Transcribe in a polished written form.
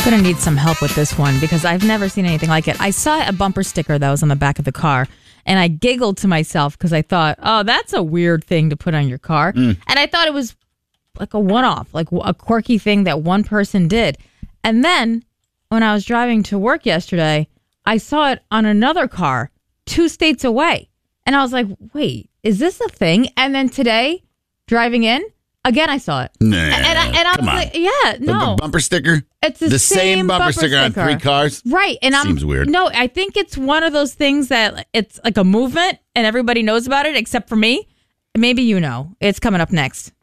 Gonna need some help with this one because I've never seen anything like it. I saw a bumper sticker that was on the back of the car, and I giggled to myself because I thought, oh, that's a weird thing to put on your car. And I thought it was like a one-off, like a quirky thing that one person did. And then when I was driving to work yesterday, I saw it on another car 2 states away. And I was like, wait, is this a thing? And then today, driving in, again, I saw it. Nah, and I was like, yeah, no. The bumper sticker? It's the same bumper sticker on 3 cars? Right. And Seems weird. No, I think it's one of those things that it's like a movement and everybody knows about it except for me. Maybe you know. It's coming up next.